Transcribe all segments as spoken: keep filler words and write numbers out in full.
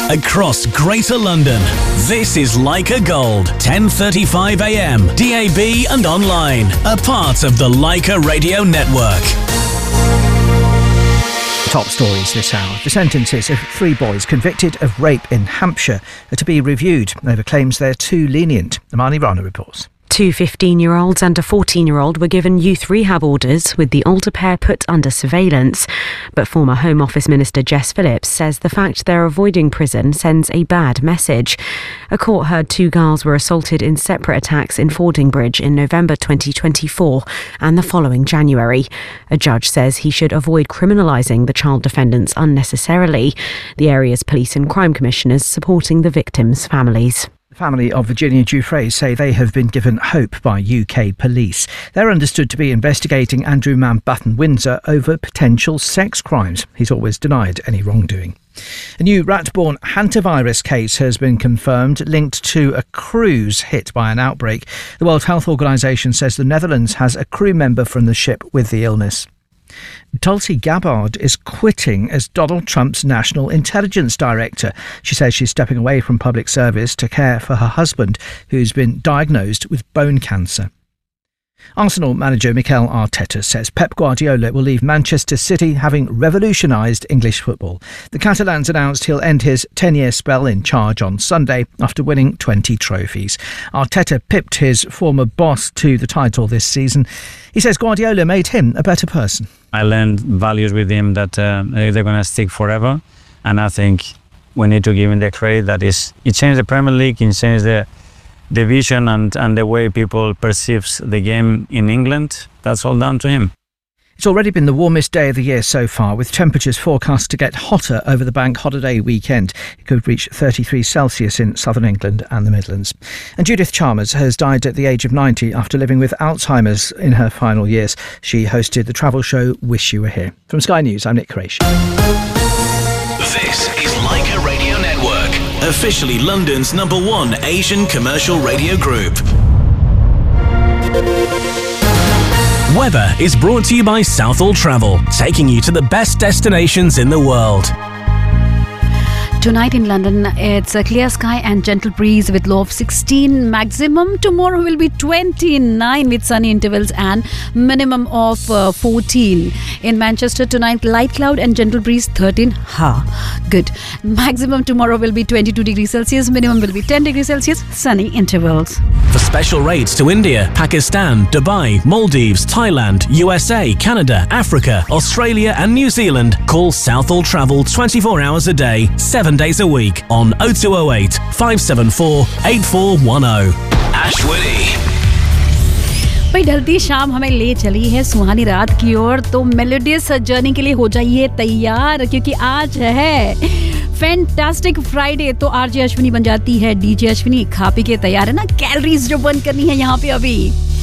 across Greater London. This is Leica Gold, ten thirty-five a m, D A B and online, a part of the Leica Radio Network. Top stories this hour. The sentences of three boys convicted of rape in Hampshire are to be reviewed over claims they're too lenient. Amani Rana reports. Two fifteen-year-olds and a fourteen-year-old were given youth rehab orders, with the older pair put under surveillance. But former Home Office Minister Jess Phillips says the fact they're avoiding prison sends a bad message. A court heard two girls were assaulted in separate attacks in Fordingbridge in November twenty twenty-four and the following January. A judge says he should avoid criminalising the child defendants unnecessarily. The area's police and crime commissioners supporting the victims' families. The family of Virginia Giuffre say they have been given hope by U K police. They're understood to be investigating Andrew Mountbatten Windsor over potential sex crimes. He's always denied any wrongdoing. A new rat-borne hantavirus case has been confirmed, linked to a cruise hit by an outbreak. The World Health Organization says the Netherlands has a crew member from the ship with the illness. Tulsi Gabbard is quitting as Donald Trump's National Intelligence Director. She says she's stepping away from public service to care for her husband, who's been diagnosed with bone cancer. Arsenal manager Mikel Arteta says Pep Guardiola will leave Manchester City having revolutionised English football. The Catalans announced he'll end his ten-year spell in charge on Sunday after winning twenty trophies. Arteta pipped his former boss to the title this season. He says Guardiola made him a better person. I learned values with him that uh, they're going to stick forever, and I think we need to give him the credit that is. It changed the Premier League, it changed the the vision and, and the way people perceive the game in England. That's all down to him. It's already been the warmest day of the year so far, with temperatures forecast to get hotter over the bank holiday weekend. It could reach thirty-three Celsius in southern England and the Midlands. And Judith Chalmers has died at the age of ninety after living with Alzheimer's in her final years. She hosted the travel show Wish You Were Here. From Sky News, I'm Nick Creation. This is Leica Radio Network, officially London's number one Asian commercial radio group. Weather is brought to you by Southall Travel, taking you to the best destinations in the world. Tonight in London, it's a clear sky and gentle breeze with low of sixteen. Maximum tomorrow will be twenty-nine with sunny intervals and minimum of uh, fourteen. In Manchester tonight, light cloud and gentle breeze thirteen. Ha, good. Maximum tomorrow will be twenty-two degrees Celsius. Minimum will be ten degrees Celsius. Sunny intervals. For special rates to India, Pakistan, Dubai, Maldives, Thailand, U S A, Canada, Africa, Australia and New Zealand, call Southall Travel twenty-four hours a day, seven days a week on oh two oh eight, five seven four, eight four one oh. Ashwini. भाई ढलती शाम हमें ले चली है सुहानी रात की ओर, तो melodious journey के लिए हो जाइए तैयार, क्योंकि आज है फैंटास्टिक फ्राइडे। तो आरजे अश्विनी बन जाती है डीजे अश्विनी। खा पी के तैयार है ना, कैलोरीज जो बर्न करनी है यहाँ पे अभी।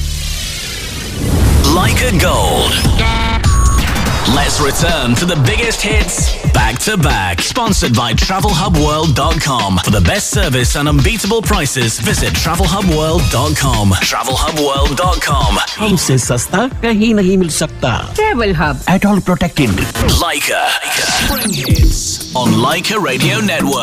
Leica Gold. Let's return to the biggest hits back to back. Sponsored by travel hub world dot com. For the best service and unbeatable prices, visit travel hub world dot com. travel hub world dot com. हमसे सस्ता कहीं नहीं मिल सकता. Travel Hub. At all protected. Leica. Spring hits on Leica Radio Network.